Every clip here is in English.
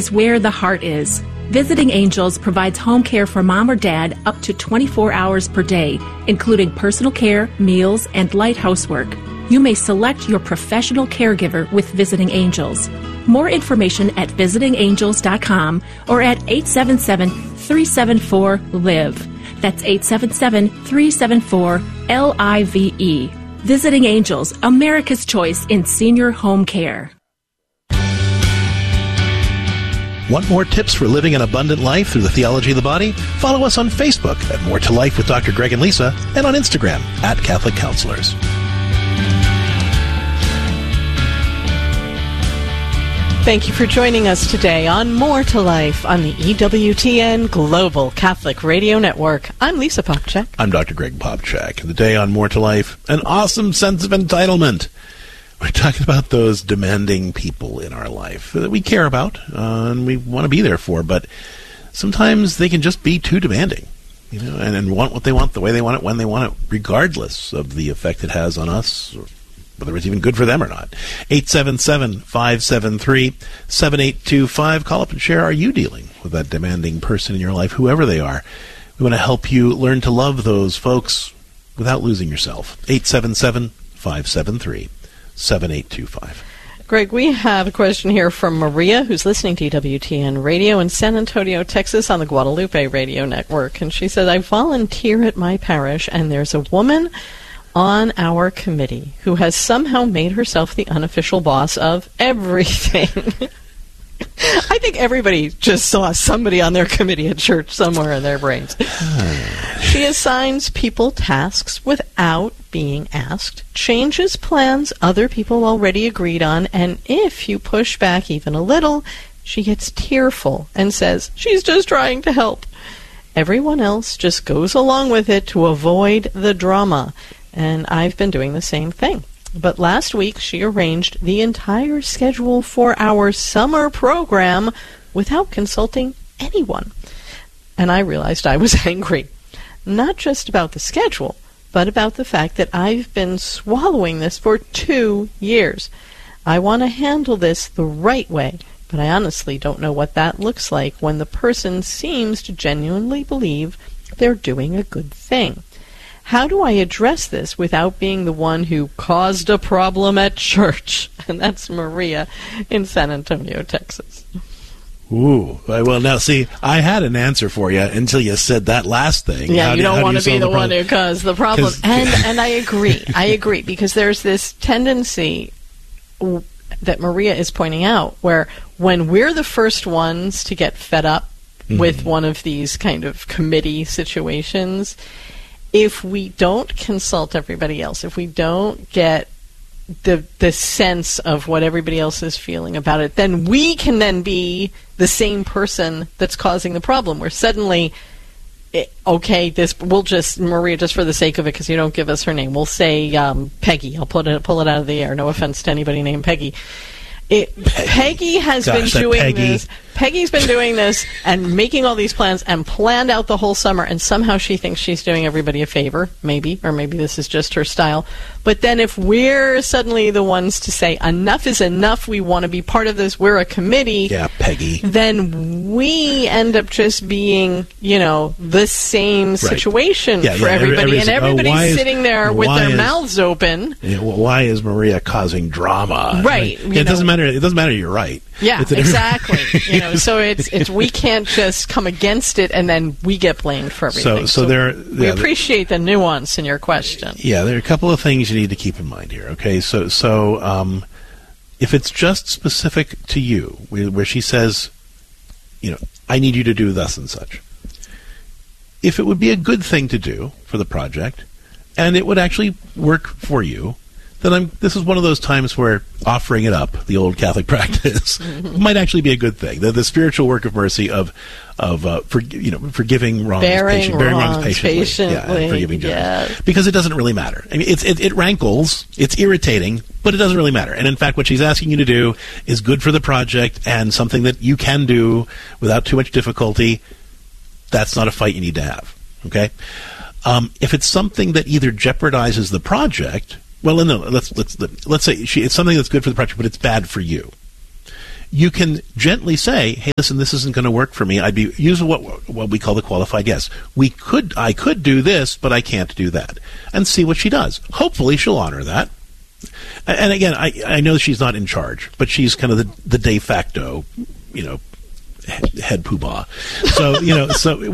is where the heart is. Visiting Angels provides home care for mom or dad up to 24 hours per day, including personal care, meals, and light housework. You may select your professional caregiver with Visiting Angels. More information at visitingangels.com or at 877-374-LIVE. That's 877-374-LIVE. Visiting Angels, America's choice in senior home care. Want more tips for living an abundant life through the theology of the body? Follow us on Facebook at More to Life with Dr. Greg and Lisa, and on Instagram at Catholic Counselors. Thank you for joining us today on More to Life on the EWTN Global Catholic Radio Network. I'm Lisa Popchak. I'm Dr. Greg Popchak. And today on More to Life, an awesome sense of entitlement. We're talking about those demanding people in our life that we care about and we want to be there for, but sometimes they can just be too demanding, and want what they want, the way they want it, when they want it, regardless of the effect it has on us, or whether it's even good for them or not. 877-573-7825. Call up and share. Are you dealing with that demanding person in your life, whoever they are? We want to help you learn to love those folks without losing yourself. 877-573-7825. Greg, we have a question here from Maria, who's listening to EWTN Radio in San Antonio, Texas, on the Guadalupe Radio Network. And she said, I volunteer at my parish, and there's a woman on our committee who has somehow made herself the unofficial boss of everything. I think everybody just saw somebody on their committee at church somewhere in their brains. She assigns people tasks without being asked, changes plans other people already agreed on, and if you push back even a little, she gets tearful and says she's just trying to help. Everyone else just goes along with it to avoid the drama. And I've been doing the same thing. But last week, she arranged the entire schedule for our summer program without consulting anyone. And I realized I was angry. Not just about the schedule, but about the fact that I've been swallowing this for 2 years. I want to handle this the right way, but I honestly don't know what that looks like when the person seems to genuinely believe they're doing a good thing. How do I address this without being the one who caused a problem at church? And that's Maria in San Antonio, Texas. Ooh. Well, now, see, I had an answer for you until you said that last thing. Yeah, you don't want to be the one who caused the problem. And I agree. I agree, because there's this tendency that Maria is pointing out where when we're the first ones to get fed up with one of these kind of committee situations, if we don't consult everybody else, if we don't get the sense of what everybody else is feeling about it, then we can then be the same person that's causing the problem, where suddenly, we'll just, Maria, just for the sake of it, because you don't give us her name, we'll say Peggy. I'll pull it out of the air. No offense to anybody named Peggy. Peggy has been doing this. Peggy's been doing this and making all these plans and planned out the whole summer, and somehow she thinks she's doing everybody a favor, maybe, or maybe this is just her style. But then if we're suddenly the ones to say, enough is enough, we want to be part of this, we're a committee, Peggy, then we end up just being, the same situation for everybody. And everybody's sitting there with their mouths open. Why is Maria causing drama? Right. It doesn't matter. It doesn't matter you're right. Yeah, exactly. So it's we can't just come against it and then we get blamed for everything. So we appreciate the nuance in your question. Yeah, there are a couple of things you need to keep in mind here. Okay, so if it's just specific to you, where she says, I need you to do thus and such. If it would be a good thing to do for the project, and it would actually work for you, then this is one of those times where offering it up, the old Catholic practice, might actually be a good thing. The spiritual work of mercy of forgiving wrongs, bearing wrongs patiently, and forgiving generously, because it doesn't really matter. I mean, it rankles, it's irritating, but it doesn't really matter. And in fact, what she's asking you to do is good for the project and something that you can do without too much difficulty. That's not a fight you need to have. Okay, if it's something that either jeopardizes the project. Well, no. Let's say it's something that's good for the project, but it's bad for you. you can gently say, hey, listen, this isn't going to work for me. I'd be using what we call the qualified yes. I could do this, but I can't do that. And see what she does. Hopefully she'll honor that. And again, I know she's not in charge, but she's kind of the de facto, head poobah. So,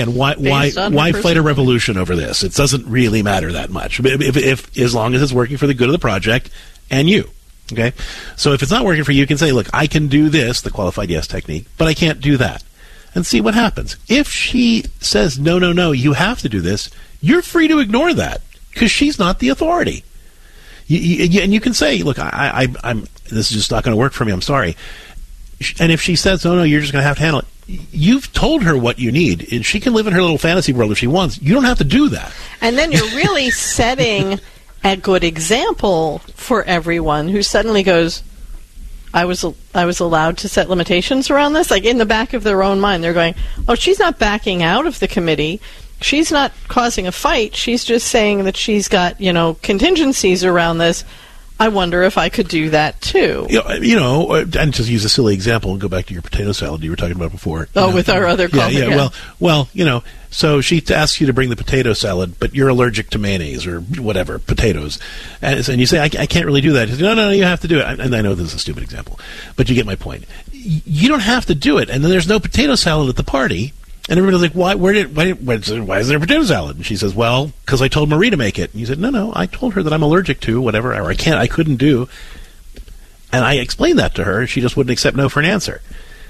why fight a revolution over this? It doesn't really matter that much. If as long as it's working for the good of the project and you. Okay? So if it's not working for you, you can say, look, I can do this, the qualified yes technique, but I can't do that. And see what happens. If she says, no, you have to do this, you're free to ignore that because she's not the authority. And you can say, look, I'm this is just not going to work for me. I'm sorry. And if she says, no, you're just going to have to handle it, you've told her what you need, and she can live in her little fantasy world if she wants. You don't have to do that. And then you're really setting a good example for everyone who suddenly goes, I was allowed to set limitations around this. Like in the back of their own mind, they're going, oh, she's not backing out of the committee. She's not causing a fight. She's just saying that she's got, contingencies around this. I wonder if I could do that too. And just use a silly example and go back to your potato salad you were talking about before. With our other comment. Yeah. Well, so she asks you to bring the potato salad, but you're allergic to mayonnaise or whatever, potatoes. And you say, I can't really do that. She says, no, you have to do it. And I know this is a stupid example, but you get my point. You don't have to do it. And then there's no potato salad at the party. And everybody's like, why is there a potato salad? And she says, well, because I told Marie to make it. And you said, no, I told her that I'm allergic to whatever, or I couldn't do. And I explained that to her. She just wouldn't accept no for an answer.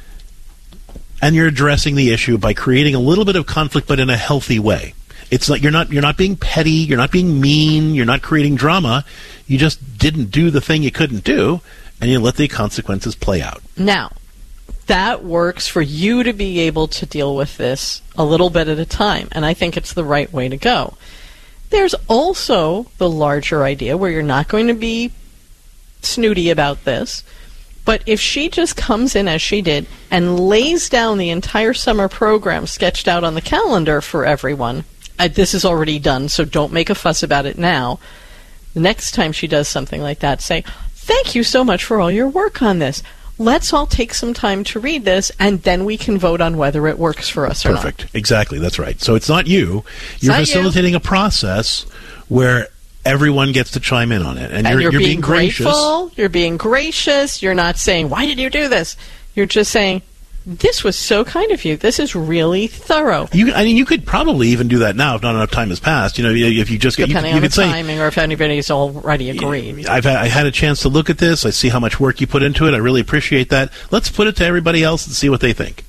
And you're addressing the issue by creating a little bit of conflict, but in a healthy way. It's like you're not being petty, you're not being mean, you're not creating drama. You just didn't do the thing you couldn't do, and you let the consequences play out. Now, that works for you to be able to deal with this a little bit at a time, and I think it's the right way to go. There's also the larger idea where you're not going to be snooty about this, but if she just comes in as she did and lays down the entire summer program sketched out on the calendar for everyone, this is already done, so don't make a fuss about it now. The next time she does something like that, say, thank you so much for all your work on this. Let's all take some time to read this, and then we can vote on whether it works for us or not. Perfect. Exactly. That's right. So it's not you. You're facilitating a process where everyone gets to chime in on it. And you're being grateful. You're being gracious. You're not saying, why did you do this? You're just saying, this was so kind of you. This is really thorough. You could probably even do that now if not enough time has passed. If you just depending on the timing or if anybody's already agreed. I had a chance to look at this. I see how much work you put into it. I really appreciate that. Let's put it to everybody else and see what they think.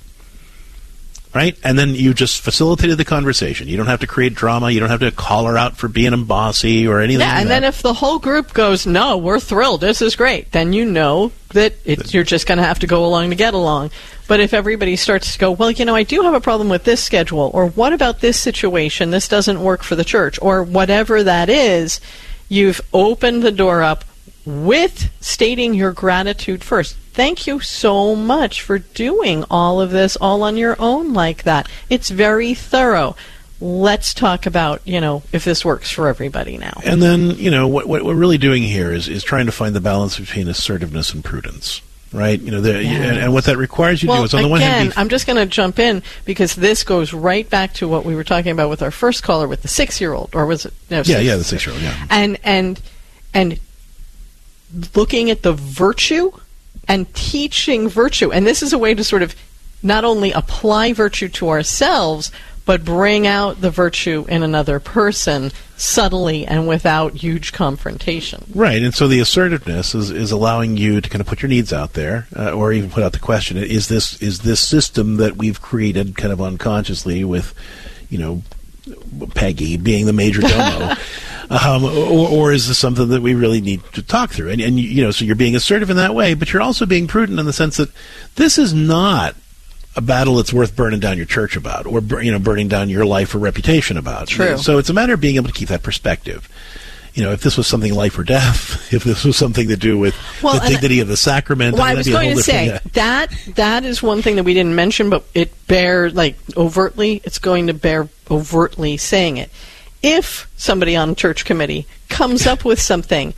Right? And then you just facilitated the conversation. You don't have to create drama. You don't have to call her out for being bossy or anything like that. And then if the whole group goes, no, we're thrilled, this is great, then you know that you're just going to have to go along to get along. But if everybody starts to go, well, I do have a problem with this schedule, or what about this situation, this doesn't work for the church, or whatever that is, you've opened the door up with stating your gratitude first. Thank you so much for doing all of this all on your own like that. It's very thorough. Let's talk about, if this works for everybody now. And then, what we're really doing here is trying to find the balance between assertiveness and prudence. Right? And what that requires you to do is on the one hand... I'm just going to jump in because this goes right back to what we were talking about with our first caller with the 6-year-old, or was it? No, the 6-year-old, yeah. And looking at the virtue and teaching virtue. And this is a way to sort of not only apply virtue to ourselves, but bring out the virtue in another person subtly and without huge confrontation. Right, and so the assertiveness is allowing you to kind of put your needs out there, or even put out the question: is this system that we've created kind of unconsciously with, Peggy being the major domo, or is this something that we really need to talk through? And so you're being assertive in that way, but you're also being prudent in the sense that this is not a battle that's worth burning down your church about, or burning down your life or reputation about. True. So it's a matter of being able to keep that perspective. If this was something life or death, if this was something to do with the dignity of the sacrament. Well, I was going to say, that is one thing that we didn't mention, but it's going to bear overtly saying it. If somebody on a church committee comes up with something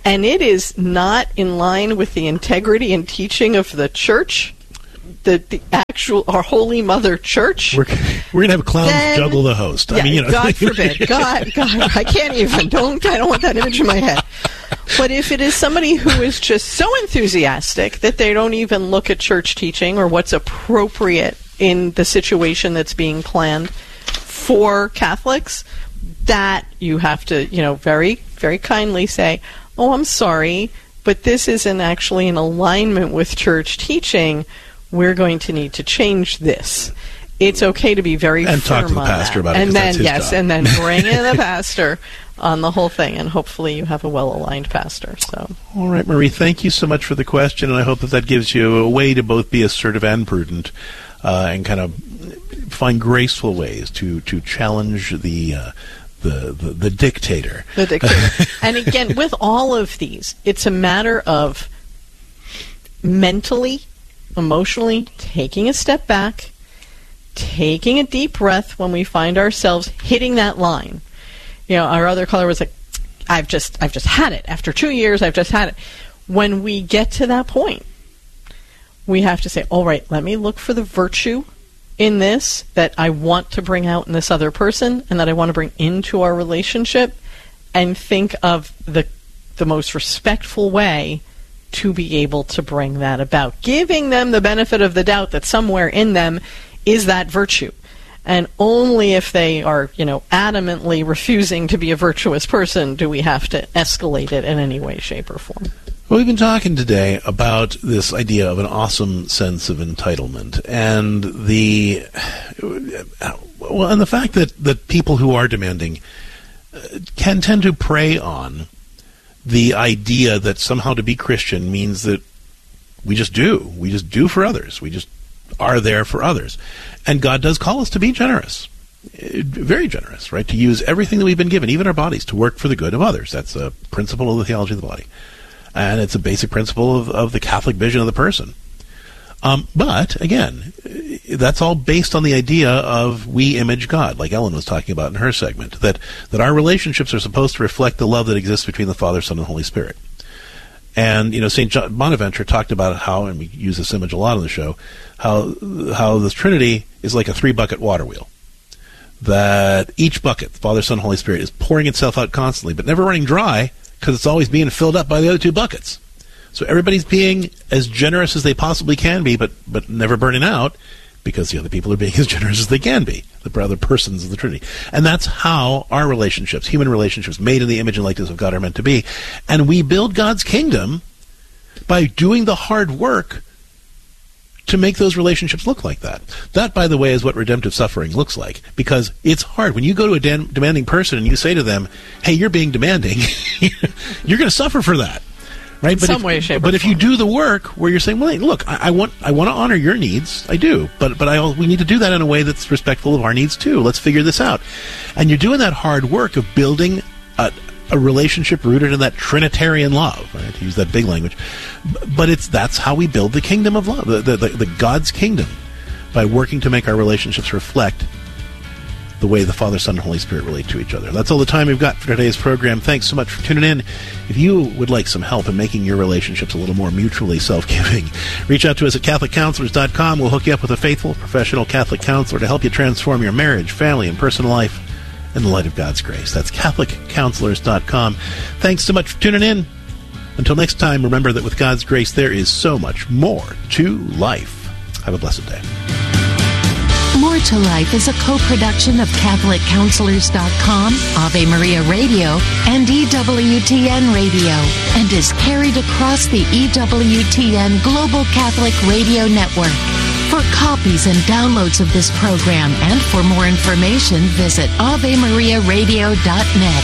and it is not in line with the integrity and teaching of the church, the actual, our Holy Mother Church. We're going to have clowns juggle the host. Yeah, I mean, God forbid. God, I can't even. I don't want that image in my head. But if it is somebody who is just so enthusiastic that they don't even look at church teaching or what's appropriate in the situation that's being planned for Catholics, that you have to, very, very kindly say, oh, I'm sorry, but this isn't actually in alignment with church teaching. We're going to need to change this. It's okay to be very and firm talk to the on pastor that. about it. And then that's his job. And then bring in the pastor on the whole thing, and hopefully you have a well-aligned pastor. So, all right, Marie, thank you so much for the question, and I hope that gives you a way to both be assertive and prudent, and kind of find graceful ways to challenge the dictator. The dictator. And again, with all of these, it's a matter of mentally, emotionally taking a step back, taking a deep breath when we find ourselves hitting that line. Our other caller was like, I've just had it. After 2 years, I've just had it. When we get to that point, we have to say, all right, let me look for the virtue in this that I want to bring out in this other person and that I want to bring into our relationship, and think of the most respectful way to be able to bring that about, giving them the benefit of the doubt that somewhere in them is that virtue. And only if they are, adamantly refusing to be a virtuous person do we have to escalate it in any way, shape, or form. Well, we've been talking today about this idea of an awesome sense of entitlement, and the fact that people who are demanding can tend to prey on the idea that somehow to be Christian means that we just do for others. We just are there for others. And God does call us to be generous, very generous, right? To use everything that we've been given, even our bodies, to work for the good of others. That's a principle of the theology of the body. And it's a basic principle of the Catholic vision of the person. But, again, that's all based on the idea of we image God, like Ellen was talking about in her segment, that our relationships are supposed to reflect the love that exists between the Father, Son, and Holy Spirit. And, St. John Bonaventure talked about how, and we use this image a lot on the show, how the Trinity is like a 3-bucket water wheel. That each bucket, Father, Son, Holy Spirit, is pouring itself out constantly, but never running dry, because it's always being filled up by the other 2 buckets. So everybody's being as generous as they possibly can be, but never burning out, because the other people are being as generous as they can be, the other persons of the Trinity. And that's how our relationships, human relationships made in the image and likeness of God, are meant to be. And we build God's kingdom by doing the hard work to make those relationships look like that. That, by the way, is what redemptive suffering looks like, because it's hard. When you go to a demanding person and you say to them, hey, you're being demanding, you're going to suffer for that. Right? But if you do the work where you're saying, well, hey, look, I want to honor your needs, I do, but we need to do that in a way that's respectful of our needs too. Let's figure this out. And you're doing that hard work of building a relationship rooted in that Trinitarian love, right? To use that big language. But that's how we build the kingdom of love, the God's kingdom, by working to make our relationships reflect the way the Father, Son, and Holy Spirit relate to each other. That's all the time we've got for today's program. Thanks so much for tuning in. If you would like some help in making your relationships a little more mutually self-giving, reach out to us at CatholicCounselors.com. We'll hook you up with a faithful, professional Catholic counselor to help you transform your marriage, family, and personal life in the light of God's grace. That's CatholicCounselors.com. Thanks so much for tuning in. Until next time, remember that with God's grace, there is so much more to life. Have a blessed day. More to Life is a co-production of CatholicCounselors.com, Ave Maria Radio, and EWTN Radio, and is carried across the EWTN Global Catholic Radio Network. For copies and downloads of this program and for more information, visit AveMariaRadio.net.